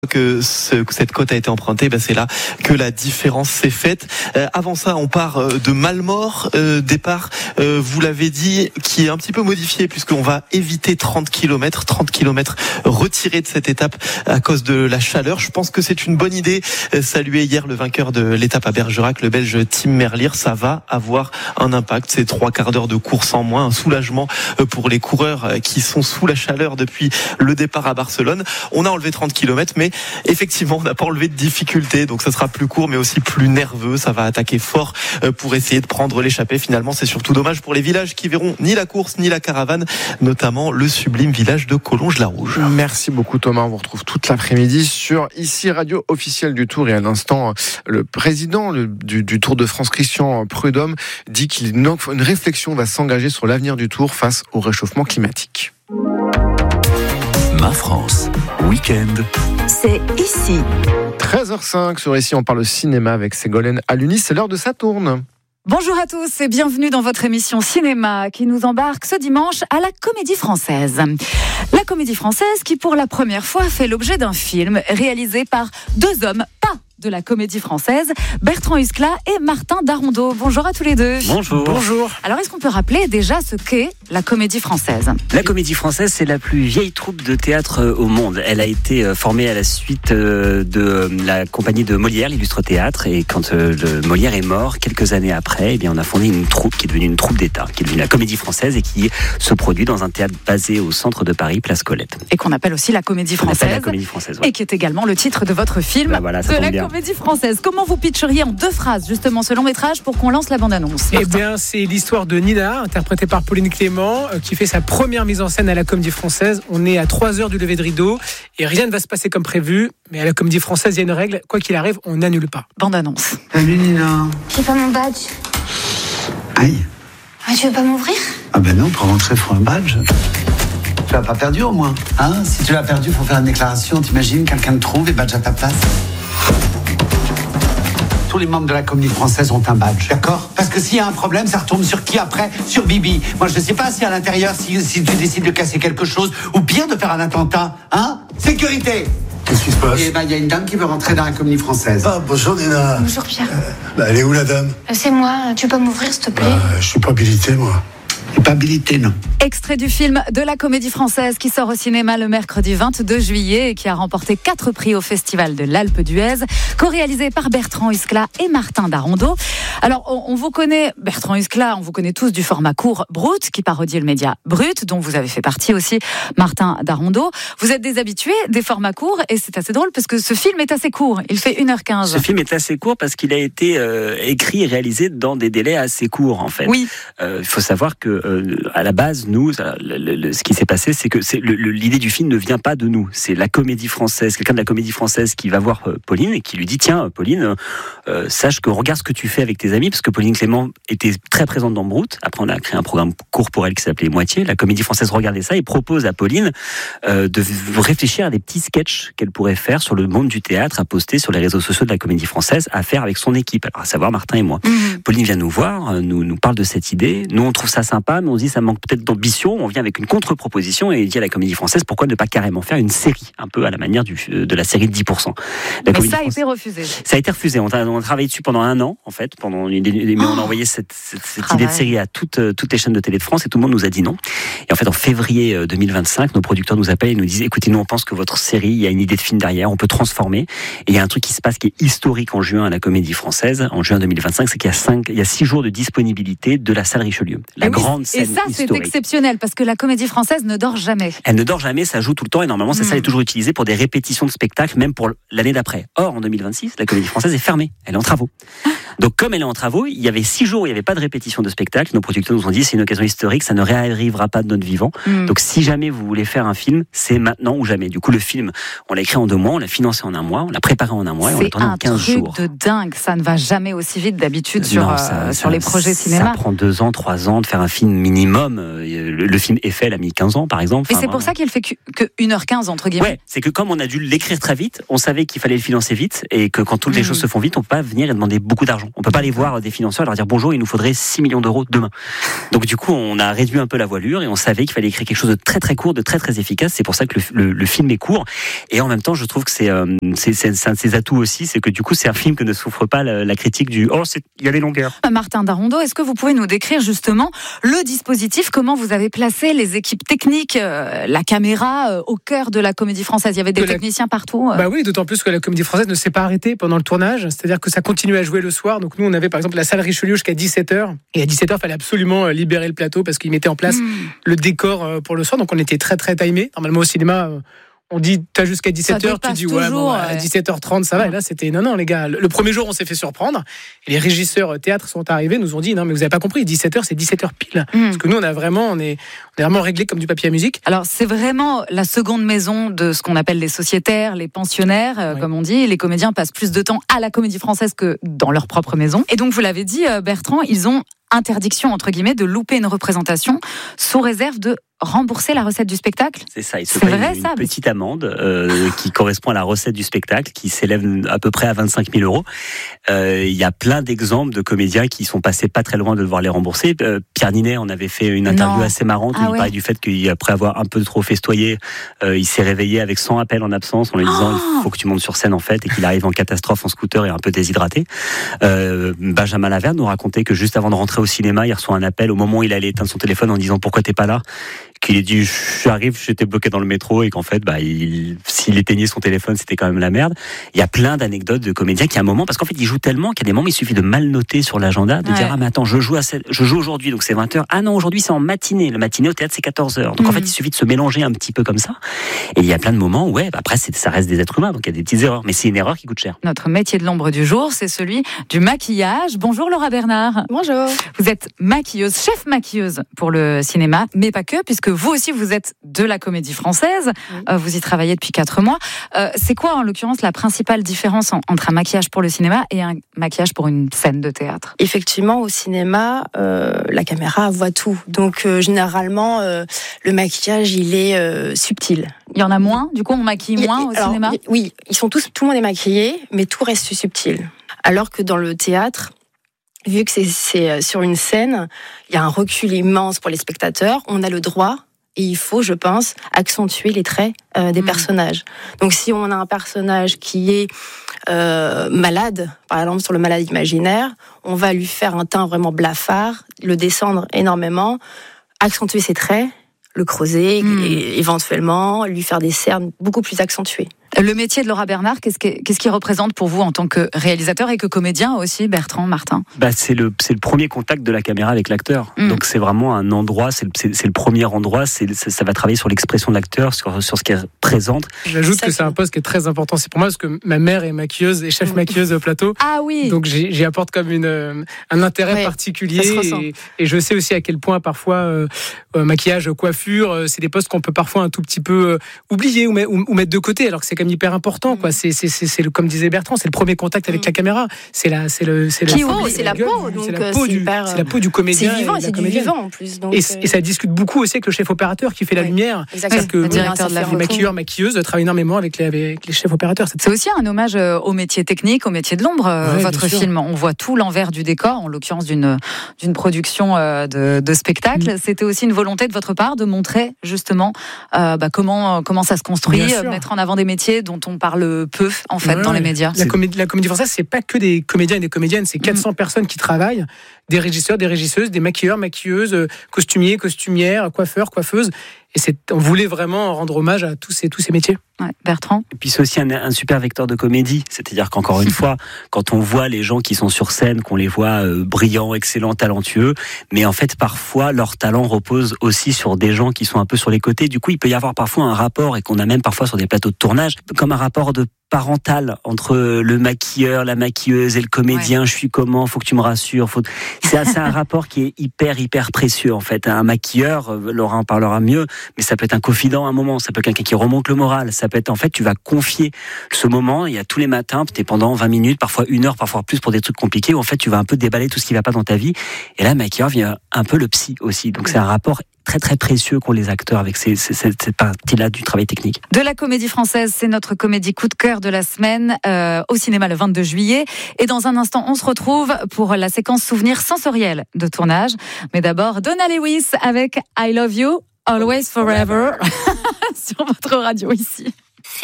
que cette côte a été empruntée, c'est là que la différence s'est faite. Avant ça, on part de Malmort, départ, vous l'avez dit, qui est un petit peu modifié puisqu'on va éviter 30 km retirés de cette étape à cause de la chaleur. Je pense que c'est une bonne idée. Salué hier le vainqueur de l'étape à Bergerac, le Belge Tim Merlier, ça va avoir un impact. C'est 3/4 d'heure de course en moins, un soulagement pour les coureurs qui sont sous la chaleur depuis le départ à Barcelone. On a enlevé 30 km, mais effectivement, on n'a pas enlevé de difficulté, donc ça sera plus court, mais aussi plus nerveux. Ça va attaquer fort pour essayer de prendre l'échappée. Finalement, c'est surtout dommage pour les villages qui verront ni la course ni la caravane, notamment le sublime village de Collonges-la-Rouge. Merci beaucoup Thomas, on vous retrouve toute l'après-midi sur ici Radio officielle du Tour. Et à l'instant, le président du Tour de France, Christian Prudhomme, dit qu'une réflexion va s'engager sur l'avenir du Tour face au réchauffement climatique. Ma France, week-end. C'est ici. 13h05 sur Ici, on parle cinéma avec Ségolène Alunis. C'est l'heure de Ça tourne. Bonjour à tous et bienvenue dans votre émission cinéma qui nous embarque ce dimanche à la Comédie Française. La Comédie Française qui pour la première fois fait l'objet d'un film réalisé par deux hommes, pas de la Comédie Française, Bertrand Huskla et Martin Darondeau. Bonjour à tous les deux. Bonjour. Alors, est-ce qu'on peut rappeler déjà ce qu'est la Comédie Française ? La Comédie Française, c'est la plus vieille troupe de théâtre au monde. Elle a été formée à la suite de la compagnie de Molière, l'Illustre Théâtre. Et quand Molière est mort, quelques années après, on a fondé une troupe qui est devenue une troupe d'État, qui est devenue la Comédie Française et qui se produit dans un théâtre basé au centre de Paris, Place Colette. Et qu'on appelle aussi la Comédie Française. Ouais. Et qui est également le titre de votre film, voilà, de la Comédie Française. Comment vous pitcheriez en 2 phrases, justement, ce long métrage pour qu'on lance la bande-annonce ? C'est l'histoire de Nina, interprétée par Pauline Clément, qui fait sa première mise en scène à la Comédie Française. On est à 3 heures du lever de rideau et rien ne va se passer comme prévu. Mais à la Comédie Française, il y a une règle, quoi qu'il arrive, on n'annule pas. Bande-annonce. Salut Nina. J'ai pas mon badge. Aïe. Ah, tu veux pas m'ouvrir ? Ah ben non, pour rentrer, faut un badge. Tu l'as pas perdu au moins, hein ? Si tu l'as perdu, faut faire une déclaration. T'imagines, quelqu'un te trouve et badge à ta place. Tous les membres de la Comédie Française ont un badge, d'accord ? Parce que s'il y a un problème, ça retombe sur qui après ? Sur Bibi. Moi, je ne sais pas si à l'intérieur, si tu décides de casser quelque chose, ou pire, de faire un attentat, hein ? Sécurité ! Qu'est-ce qui se passe ? Eh ben, il y a une dame qui veut rentrer dans la Comédie Française. Ah, bonjour Nina. Bonjour Pierre. Elle est où la dame ? C'est moi, tu peux m'ouvrir s'il te plaît ? Je suis pas habilité moi. T'es pas habilité, non ? Extrait du film de la Comédie Française qui sort au cinéma le mercredi 22 juillet et qui a remporté 4 prix au Festival de l'Alpe d'Huez, co-réalisé par Bertrand Huskla et Martin Darondeau. Alors, on vous connaît, Bertrand Huskla, on vous connaît tous du format court Brut, qui parodie le média Brut, dont vous avez fait partie aussi, Martin Darondeau. Vous êtes des habitués des formats courts et c'est assez drôle parce que ce film est assez court. Il fait 1h15. Ce film est assez court parce qu'il a été écrit et réalisé dans des délais assez courts, en fait. Oui. Il faut savoir que à la base, nous, ce qui s'est passé, c'est que l'idée du film ne vient pas de nous. C'est la Comédie Française, quelqu'un de la Comédie Française qui va voir Pauline et qui lui dit tiens, Pauline, sache que regarde ce que tu fais avec tes amis, parce que Pauline Clément était très présente dans Brut. Après, on a créé un programme court pour elle qui s'appelait Moitié. La Comédie Française regardait ça et propose à Pauline de réfléchir à des petits sketchs qu'elle pourrait faire sur le monde du théâtre, à poster sur les réseaux sociaux de la Comédie Française, à faire avec son équipe, alors à savoir Martin et moi. Pauline vient nous voir, nous parle de cette idée. Nous, on trouve ça sympa, mais on se dit ça manque peut-être d'ambition. On vient avec une contre-proposition et il dit à la Comédie Française pourquoi ne pas carrément faire une série, un peu à la manière de la série de 10%. Mais ça a été refusé. Ça a été refusé. On a travaillé dessus pendant 1 an, en fait, mais on a envoyé cette idée de série à toutes les chaînes de télé de France et tout le monde nous a dit non. Et en fait, en février 2025, nos producteurs nous appellent et nous disent écoutez, nous on pense que votre série, il y a une idée de film derrière, on peut transformer. Et il y a un truc qui se passe qui est historique en juin à la Comédie Française, en juin 2025, c'est qu'il y a 6 jours de disponibilité de la salle Richelieu, la grande scène historique. Et ça, c'est exceptionnel parce que la Comédie Française ne dort jamais. Elle ne dort jamais, ça joue tout le temps et normalement cette salle est toujours utilisée pour des répétitions de spectacles, même pour l'année d'après. Or, en 2026, la Comédie Française est fermée, elle est en travaux. Donc comme elle est en travaux, il y avait 6 jours où il n'y avait pas de répétition de spectacle. Nos producteurs nous ont dit c'est une occasion historique, ça ne réarrivera pas de notre vivant. Donc si jamais vous voulez faire un film, c'est maintenant ou jamais. Du coup le film, on l'a écrit en 2 mois, on l'a financé en 1 mois, on l'a préparé en 1 mois et on l'a tourné en 15 jours. C'est un truc de dingue, ça ne va jamais aussi vite d'habitude sur les projets cinéma. Ça prend 2 ans, 3 ans de faire un film minimum. Le film Eiffel a mis 15 ans, par exemple. Et c'est pour ça qu'il fait que 1h15, entre guillemets. Ouais, c'est que comme on a dû l'écrire très vite, on savait qu'il fallait le financer vite, et que quand toutes les choses se font vite, on peut pas venir et demander beaucoup d'argent. On peut pas aller voir des financeurs et leur dire bonjour, il nous faudrait 6 millions d'euros demain. Donc du coup, on a réduit un peu la voilure et on savait qu'il fallait écrire quelque chose de très très court, de très très efficace. C'est pour ça que le film est court. Et en même temps, je trouve que c'est un de ses atouts aussi, c'est que du coup, c'est un film que ne souffre pas la critique du il y a des longueurs. Martin Darondeau, est-ce que vous pouvez nous décrire justement le dispositif, comment vous avez placé les équipes techniques, la caméra au cœur de la Comédie Française? Il y avait des techniciens partout. Bah oui, d'autant plus que la Comédie Française ne s'est pas arrêtée pendant le tournage, c'est-à-dire que ça continuait à jouer le soir. Donc nous, on avait par exemple la salle Richelieu jusqu'à 17h, et à 17h, il fallait absolument libérer le plateau parce qu'ils mettaient en place le décor pour le soir. Donc on était très très timés. Normalement au cinéma, on dit t'as jusqu'à 17h, tu dis ouais, bon, à 17h30 ça va. Et là c'était non les gars, le premier jour on s'est fait surprendre et les régisseurs théâtre sont arrivés, nous ont dit non mais vous avez pas compris, 17h c'est 17h pile. Parce que nous on est vraiment réglé comme du papier à musique. Alors c'est vraiment la seconde maison de ce qu'on appelle les sociétaires, les pensionnaires, comme on dit. Les comédiens passent plus de temps à la Comédie Française que dans leur propre maison. Et donc vous l'avez dit Bertrand, ils ont interdiction entre guillemets de louper une représentation sous réserve de rembourser la recette du spectacle. C'est ça, il se paye une petite amende qui correspond à la recette du spectacle, qui s'élève à peu près à 25 000 euros. Il y a plein d'exemples de comédiens qui sont passés pas très loin de devoir les rembourser. Pierre Ninet en avait fait une interview assez marrante où il parlait du fait qu'après avoir un peu trop festoyé, il s'est réveillé avec 100 appels en absence en lui disant il faut que tu montes sur scène en fait, et qu'il arrive en catastrophe en scooter et un peu déshydraté. Benjamin Laverne nous racontait que juste avant de rentrer au cinéma, il reçoit un appel au moment où il allait éteindre son téléphone en disant pourquoi t'es pas là, qu'il ait dit j'arrive, j'étais bloqué dans le métro, et qu'en fait s'il éteignait son téléphone c'était quand même la merde. Il y a plein d'anecdotes de comédiens qui à un moment, parce qu'en fait ils jouent tellement qu'il y a des moments il suffit de mal noter sur l'agenda, de dire ah mais attends je joue aujourd'hui donc c'est 20h, ah non aujourd'hui c'est en matinée, le matinée au théâtre c'est 14h, donc en fait il suffit de se mélanger un petit peu comme ça, et il y a plein de moments où après ça reste des êtres humains, donc il y a des petites erreurs, mais c'est une erreur qui coûte cher. Notre métier de l'ombre du jour, c'est celui du maquillage. Bonjour Laura Bernard. Bonjour. Vous êtes maquilleuse, chef maquilleuse pour le cinéma, mais pas que, puisque vous aussi vous êtes de la Comédie Française, vous y travaillez depuis 4 mois. C'est quoi en l'occurrence la principale différence entre un maquillage pour le cinéma et un maquillage pour une scène de théâtre? Effectivement, au cinéma, la caméra voit tout. Donc généralement, le maquillage, il est subtil. Il y en a moins, du coup on maquille moins au cinéma? Oui, tout le monde est maquillé, mais tout reste subtil. Alors que dans le théâtre, vu que c'est sur une scène, il y a un recul immense pour les spectateurs, on a le droit, et il faut, je pense, accentuer les traits des personnages. Donc si on a un personnage qui est malade, par exemple sur le malade imaginaire, on va lui faire un teint vraiment blafard, le descendre énormément, accentuer ses traits, le creuser, et éventuellement lui faire des cernes beaucoup plus accentuées. Le métier de Laura Bernard, qu'est-ce qu'il représente pour vous en tant que réalisateur et que comédien aussi, Bertrand, Martin? C'est le premier contact de la caméra avec l'acteur. Donc c'est vraiment un endroit, c'est le premier endroit, ça va travailler sur l'expression de l'acteur, sur ce qu'elle présente. J'ajoute que c'est un poste qui est très important. C'est pour moi parce que ma mère est maquilleuse et chef maquilleuse au plateau. Ah oui. Donc j'y apporte comme un intérêt particulier, et je sais aussi à quel point parfois maquillage, coiffure, c'est des postes qu'on peut parfois un tout petit peu oublier ou mettre de côté, alors que c'est hyper important, quoi. C'est comme disait Bertrand, c'est le premier contact avec la caméra. C'est la peau du comédien. C'est vivant, c'est du vivant en plus. Donc et ça discute beaucoup aussi avec le chef opérateur qui fait la lumière. Exactement. Le directeur de la les maquilleurs, maquilleuses travaillent énormément avec les chefs opérateurs. C'est aussi un hommage au métier technique, au métier de l'ombre. Votre film, on voit tout l'envers du décor, en l'occurrence d'une production de spectacle. C'était aussi une volonté de votre part de montrer justement comment ça se construit, mettre en avant des métiers dont on parle peu en fait dans les médias. La Comédie Française, c'est pas que des comédiens et des comédiennes, c'est 400 personnes qui travaillent, des régisseurs, des régisseuses, des maquilleurs, maquilleuses, costumiers, costumières, coiffeurs, coiffeuses. Et on voulait vraiment rendre hommage à tous ces métiers. Bertrand. Et puis c'est aussi un super vecteur de comédie, c'est-à-dire qu'encore une fois, quand on voit les gens qui sont sur scène, qu'on les voit brillants, excellents, talentueux, mais en fait parfois leur talent repose aussi sur des gens qui sont un peu sur les côtés. Du coup, il peut y avoir parfois un rapport, et qu'on a même parfois sur des plateaux de tournage, comme un rapport de parental entre le maquilleur, la maquilleuse et le comédien. Je suis comment? Faut que tu me rassures. C'est un rapport qui est hyper précieux en fait. Un maquilleur, Laura en parlera mieux, mais ça peut être un confident à un moment, ça peut être quelqu'un qui remonte le moral, ça peut être en fait tu vas confier ce moment. Il y a tous les matins, peut-être pendant 20 minutes, parfois 1 heure, parfois plus pour des trucs compliqués où en fait tu vas un peu déballer tout ce qui va pas dans ta vie. Et là, le maquilleur vient un peu le psy aussi. Donc c'est un rapport très précieux qu'ont les acteurs avec cette partie-là du travail technique. De la comédie française, c'est notre comédie coup de cœur de la semaine au cinéma le 22 juillet. Et dans un instant, on se retrouve pour la séquence souvenirs sensoriels de tournage. Mais d'abord, Donna Lewis avec I Love You, Always Forever sur votre radio ici.